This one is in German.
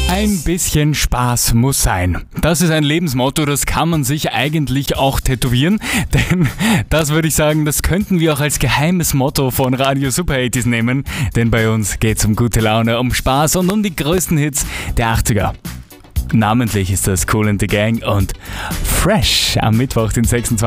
Ein bisschen Spaß muss sein. Das ist ein Lebensmotto, das kann man sich eigentlich auch tätowieren. Denn das würde ich sagen, das könnten wir auch als geheimes Motto von Radio Super 80s nehmen. Denn bei uns geht's um gute Laune, um Spaß und um die größten Hits der 80er. Namentlich ist das Kool and the Gang und Fresh am Mittwoch, den 26.